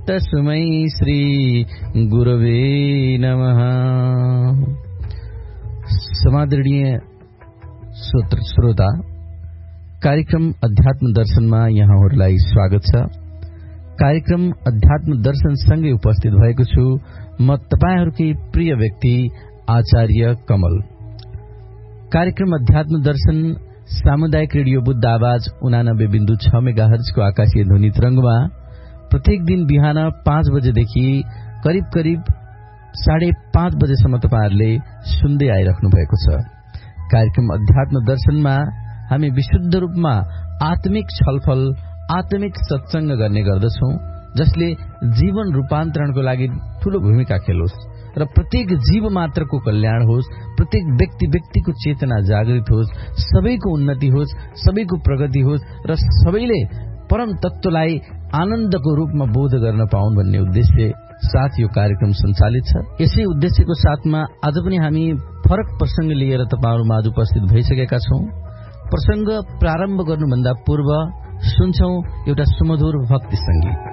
तस्मै श्री गुरवे नमः। समादरणीय श्रोता, कार्यक्रम अध्यात्म दर्शनमा यहाँहरूलाई स्वागत छ। कार्यक्रम अध्यात्म दर्शन सँगै उपस्थित भएको छु म तपाईहरूकै प्रिय व्यक्ति आचार्य कमल। कार्यक्रम अध्यात्म दर्शन सामुदायिक रेडियो बुद्ध आवाज 89.6 मेगाहर्ज को आकाशीय ध्वनि तरंगमा प्रत्येक दिन बिहान 5 बजेदेखि करिब 5:30 बजेसम्म तपाईहरूले सुन्दै आइराख्नु भएको छ। कार्यक्रम अध्यात्म दर्शनमा हामी विशुद्ध रूपमा आत्मिक छलफल, आत्मिक सत्संग गर्ने गर्दछौं, जसले जीवन रूपान्तरणको लागि ठूलो भूमिका खेलोस् र प्रत्येक जीव मात्रको कल्याण होस्, प्रत्येक व्यक्तिको चेतना जागृत होस्, सबैको उन्नति होस्, सबैको प्रगति होस् र सबैले परम तत्वलाई आनन्दको रूपमा बोध गर्न पाउन् भन्ने उद्देश्य साथ यो कार्यक्रम सञ्चालित छ। यसै उद्देश्यको साथमा आज पनि हामी फरक प्रसंग लिएर तपाईहरु माझ उपस्थित भइसकेका छौं। प्रसंग प्रारम्भ गर्नुभन्दा पूर्व सुन्छौं एउटा सुमधुर भक्ति संगीत।